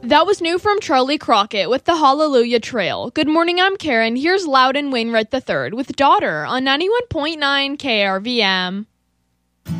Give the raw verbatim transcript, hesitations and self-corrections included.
That was new from Charlie Crockett with the Hallelujah Trail. Good morning, I'm Karen. Here's Loudon Wainwright the third with Daughter on ninety-one point nine K R V M.